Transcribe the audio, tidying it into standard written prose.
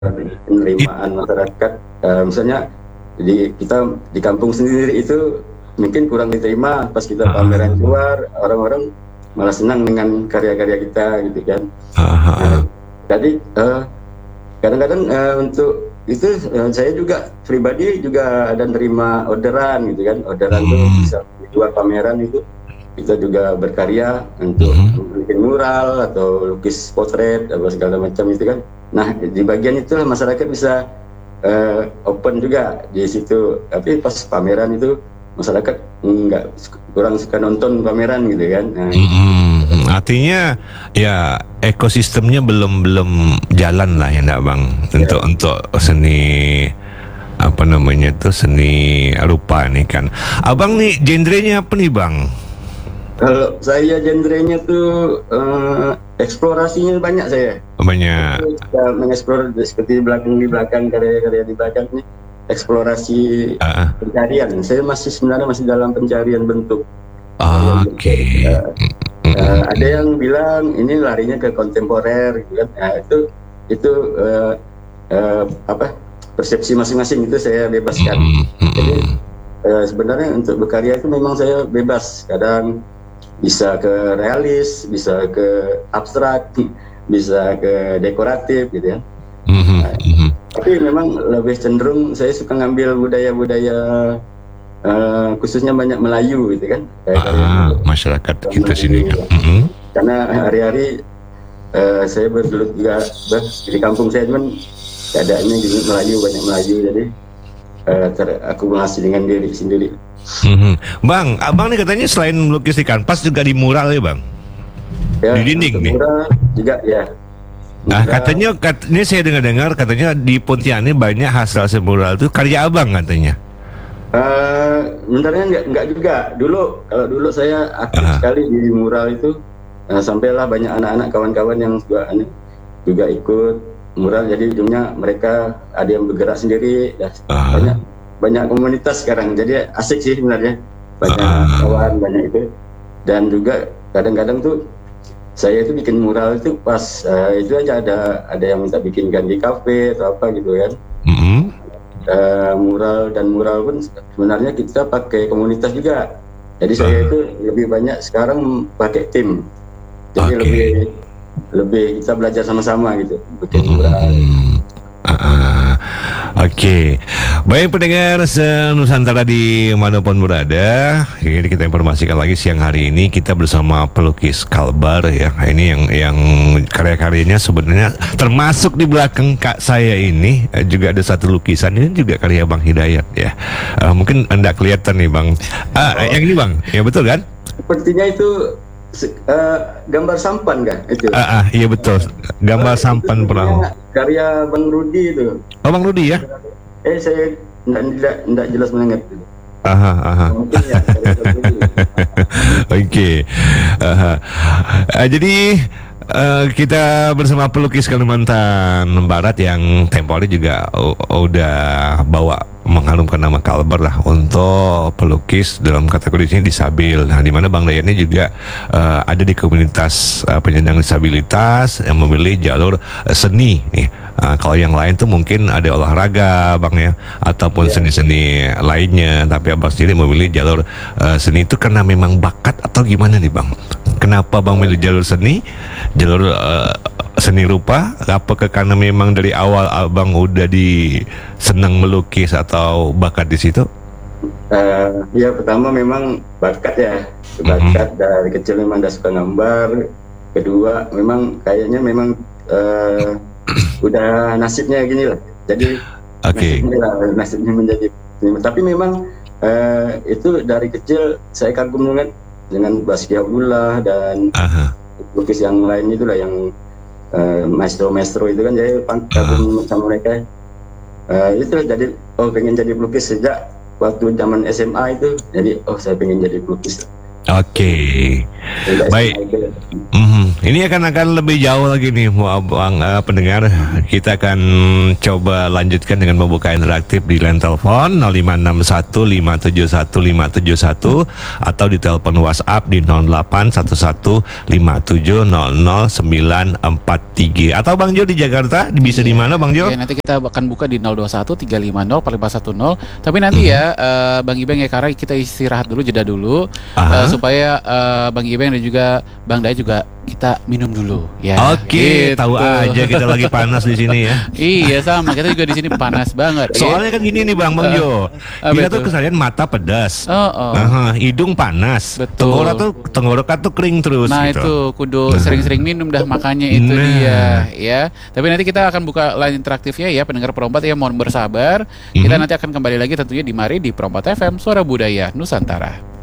It, penerimaan masyarakat. Misalnya kita di kampung sendiri itu mungkin kurang diterima, pas kita pameran ah, keluar orang-orang malah senang dengan karya-karya kita gitu kan. Nah, ah, jadi kadang-kadang untuk itu saya juga pribadi juga ada nerima orderan gitu kan, orderan tuh hmm, bisa di luar pameran itu kita juga berkarya untuk hmm. bikin mural atau lukis potret apa segala macam itu kan. Nah, di bagian itulah masyarakat bisa open juga di situ. Tapi pas pameran itu masyarakat nggak kurang suka nonton pameran gitu kan. Nah, Artinya ya ekosistemnya belum belum jalan lah ya enggak bang ya. untuk seni apa namanya tuh seni rupa nih kan. Abang nih genrenya apa nih bang? Kalau saya genrenya tuh eksplorasinya banyak saya. Banyak. Itu kita mengeksplor seperti di belakang karya-karya di belakang nih eksplorasi Ah, pencarian. Saya masih sebenarnya masih dalam pencarian bentuk. Pencarian oke. bentuk. Ada yang bilang ini larinya ke kontemporer gitu kan. Nah, itu apa persepsi masing-masing itu saya bebaskan. Jadi sebenarnya untuk berkarya itu memang saya bebas. Kadang bisa ke realis, bisa ke abstrak, bisa ke dekoratif gitu ya. Nah, tapi memang lebih cenderung saya suka ngambil budaya-budaya khususnya banyak Melayu gitu kan, kayak karya Masyarakat kita sini kan. Melayu. Karena hari-hari saya bergelut juga di kampung saya, cuman keadaannya di Melayu, banyak Melayu, jadi terakumulasi dengan diri sendiri. Bang, abang nih katanya selain melukis di kanvas juga di mural ya bang? Ya, Di dinding untuk nih. murah juga ya. Nah, Murah. ini saya dengar-dengar katanya di Pontianak banyak hasil mural itu karya abang katanya. Sebenarnya nggak juga. Kalau dulu saya aktif Ah, sekali di mural itu, sampailah banyak anak-anak kawan-kawan yang juga ikut mural. Jadi ujungnya mereka ada yang bergerak sendiri. Ya, banyak ah, banyak komunitas sekarang. Jadi asik sih sebenarnya. Banyak ah, kawan, banyak itu. Dan juga kadang-kadang tuh saya itu bikin mural itu pas itu aja ada yang minta bikinkan di kafe atau apa gitu kan. mm, Mural pun sebenarnya kita pakai komunitas juga. Jadi saya ah, itu lebih banyak sekarang pakai tim. Jadi lebih oke. lebih kita belajar sama-sama gitu bikin mural. Mm, ah, oke. Baik pendengar Nusantara di manapun berada, ini kita informasikan lagi siang hari ini kita bersama pelukis Kalbar ya. Ini yang karya-karyanya sebenarnya termasuk di belakang kak saya ini juga ada satu lukisan ini juga karya Bang Hidayat ya. Mungkin Anda kelihatan nih Bang. Oh, Yang ini Bang, ya betul kan? sepertinya itu gambar sampan kan itu. Iya betul. Gambar Itu sampan perahu. sepertinya karya Bang Rudi itu. Oh Bang Rudi ya? Saya tidak jelas mengingat. Aha, aha. Mungkin ya karya Bang Rudi. Oke. Aha. Jadi kita bersama pelukis Kalimantan Barat yang tempo hari juga udah bawa mengharumkan nama Kalbar lah untuk pelukis dalam kategori ini disabil. Nah, di mana Bang Dayan ini juga ada di komunitas penyandang disabilitas yang memilih jalur seni nih. Kalau yang lain tuh mungkin ada olahraga, Bang ya, ataupun Ya. seni-seni lainnya. Tapi Abang sendiri memilih jalur seni itu karena memang bakat atau gimana nih, Bang? Kenapa Bang milih jalur seni, jalur seni rupa? Apakah karena memang dari awal Abang udah senang melukis atau bakat di situ? Ya pertama memang bakat ya, Mhm. bakat dari kecil memang udah suka gambar. Kedua memang kayaknya memang eh, udah nasibnya gini lah. Jadi Oke. nasibnya menjadi. Tapi memang itu dari kecil saya kagum dengan Basquiat Abdullah dan Aha. lukis yang lain itulah yang maestro-maestro itu kan, jadi Ah. kagum sama mereka. Itu jadi pengen jadi pelukis sejak waktu zaman SMA itu, jadi saya pengen jadi pelukis. Oke. Tidak Baik. sama itu. Ini akan lebih jauh lagi nih, Bang pendengar. Kita akan coba lanjutkan dengan membuka interaktif di line telepon 0561571571 atau di telepon WhatsApp di 081157000943. Atau Bang Jo di Jakarta bisa di mana Bang Jo? Ya, nanti kita akan buka di 0213504510. Tapi nanti ya Bang Ibeng ya, karena kita istirahat dulu, jeda dulu supaya Bang Ibeng dan juga Bang Dai juga kita minum dulu ya. Oke, tahu aja kita lagi panas di sini ya. Iya sama, kita juga di sini panas banget. Soalnya kan gini nih Bang Jo, kita tuh keseharian mata pedas, hidung panas, Betul. tenggorokan tuh kering terus. Nah gitu. itu kudu sering-sering minum dah, makanya itu dia ya. Tapi nanti kita akan buka line interaktifnya ya, pendengar Perompat ya, mohon bersabar. Kita nanti akan kembali lagi tentunya di Mari di Perompat FM, Suara Budaya Nusantara.